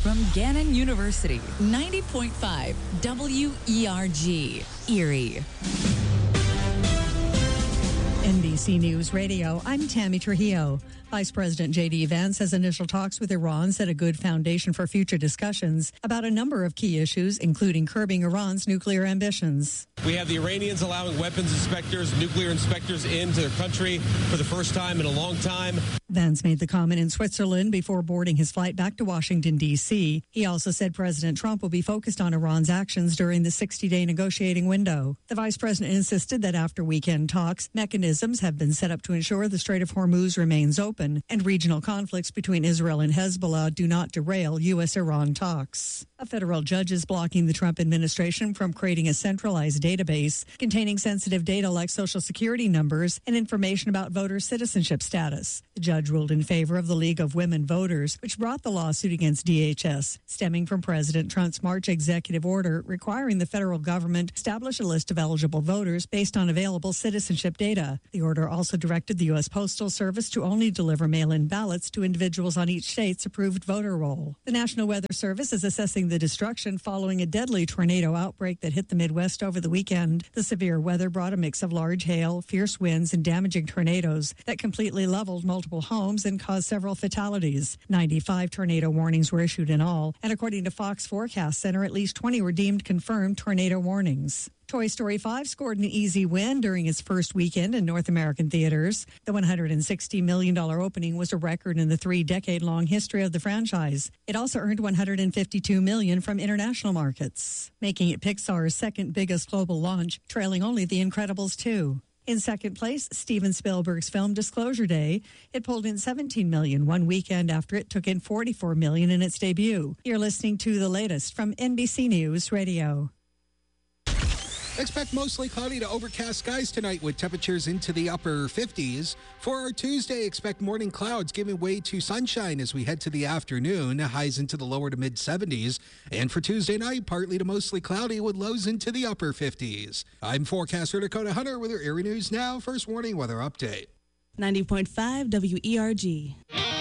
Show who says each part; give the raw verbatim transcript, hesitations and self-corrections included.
Speaker 1: from Gannon University, ninety point five W E R G, Erie.
Speaker 2: N B C News Radio, I'm Tammy Trujillo. Vice President J D. Vance says initial talks with Iran set a good foundation for future discussions about a number of key issues, including curbing Iran's nuclear ambitions.
Speaker 3: We have the Iranians allowing weapons inspectors, nuclear inspectors into their country for the first time in a long time.
Speaker 2: Vance made the comment in Switzerland before boarding his flight back to Washington, D C. He also said President Trump will be focused on Iran's actions during the sixty-day negotiating window. The vice president insisted that after weekend talks, mechanisms have been set up to ensure the Strait of Hormuz remains open and regional conflicts between Israel and Hezbollah do not derail U S Iran talks. A federal judge is blocking the Trump administration from creating a centralized database containing sensitive data like Social Security numbers and information about voter citizenship status. The judge ruled in favor of the League of Women Voters, which brought the lawsuit against D H S, stemming from President Trump's March executive order requiring the federal government establish a list of eligible voters based on available citizenship data. The order also directed the U S Postal Service to only deliver mail-in ballots to individuals on each state's approved voter roll. The National Weather Service is assessing the destruction following a deadly tornado outbreak that hit the Midwest over the weekend. The severe weather brought a mix of large hail, fierce winds, and damaging tornadoes that completely leveled multiple homes and caused several fatalities. ninety-five tornado warnings were issued in all, and according to Fox Forecast Center, at least twenty were deemed confirmed tornado warnings. Toy Story five scored an easy win during its first weekend in North American theaters. The one hundred sixty million dollars opening was a record in the three-decade-long history of the franchise. It also earned one hundred fifty-two million dollars from international markets, making it Pixar's second biggest global launch, trailing only The Incredibles two. In second place, Steven Spielberg's film Disclosure Day. It pulled in seventeen million dollars one weekend after it took in forty-four million dollars in its debut. You're listening to the latest from N B C News Radio.
Speaker 4: Expect mostly cloudy to overcast skies tonight with temperatures into the upper fifties. For our Tuesday, expect morning clouds giving way to sunshine as we head to the afternoon, highs into the lower to mid seventies. And for Tuesday night, partly to mostly cloudy with lows into the upper fifties. I'm forecaster Dakota Hunter with your Erie News Now First Warning Weather Update.
Speaker 5: ninety point five W E R G.